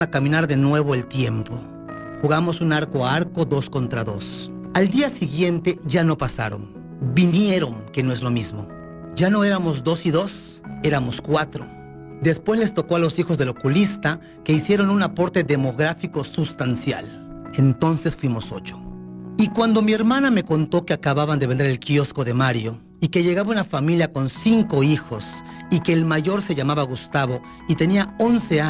a caminar de nuevo el tiempo. Jugamos un arco a arco 2 contra 2. Al día siguiente ya no pasaron. Vinieron, que no es lo mismo. Ya no éramos 2 y 2, éramos 4. Después les tocó a los hijos del oculista, que hicieron un aporte demográfico sustancial. Entonces fuimos 8. Y cuando mi hermana me contó que acababan de vender el kiosco de Mario y que llegaba una familia con 5 hijos y que el mayor se llamaba Gustavo y tenía 11 años,